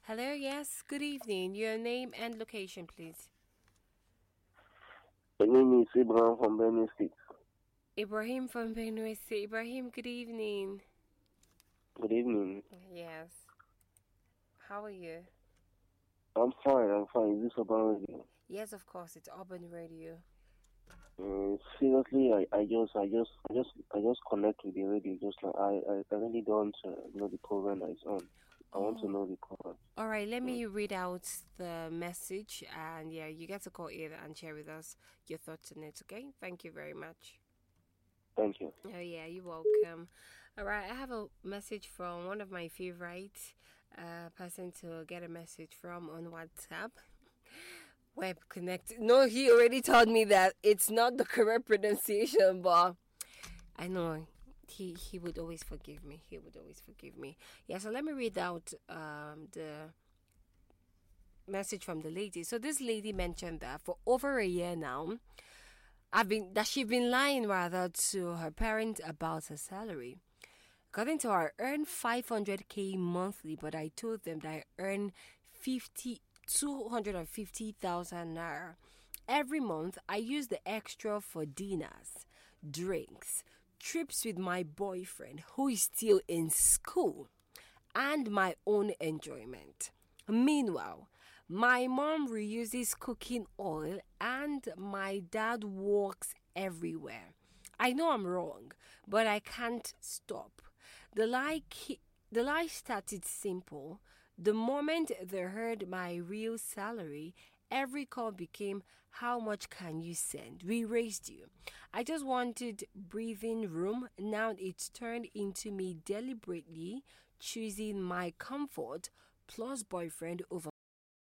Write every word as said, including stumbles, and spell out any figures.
Hello, yes, good evening. Your name and location, please. My name is Abraham from Benue State. Ibrahim from Benue State. Ibrahim, good evening. Good evening. Yes. How are you? I'm fine. I'm fine. Is this about radio? Yes, of course, it's Urban Radio. Uh, seriously, I, I just, I just, I just, I just connect with the radio. Just like I, I, I really don't uh, know the program that is on. I want to Oh, know the program. all right. Let Mm. me read out the message, and yeah, you get to call in and share with us your thoughts on it. Okay. Thank you very much. Thank you. Oh yeah, you're welcome. All right, I have a message from one of my favorite uh, person to get a message from on WhatsApp. Web Connect. No, he already told me that it's not the correct pronunciation, but I know he he would always forgive me. He would always forgive me. Yeah, so let me read out um, the message from the lady. So this lady mentioned that for over a year now, I've been that she's been lying rather to her parents about her salary. According to her, I earn five hundred k monthly, but I told them that I earn fifty two hundred fifty thousand naira. Every month, I use the extra for dinners, drinks, trips with my boyfriend who is still in school, and my own enjoyment. Meanwhile, my mom reuses cooking oil and my dad walks everywhere. I know I'm wrong, but I can't stop. The lie, ki- the lie started simple. The moment they heard my real salary, every call became, how much can you send? We raised you. I just wanted breathing room. Now it's turned into me deliberately choosing my comfort plus boyfriend over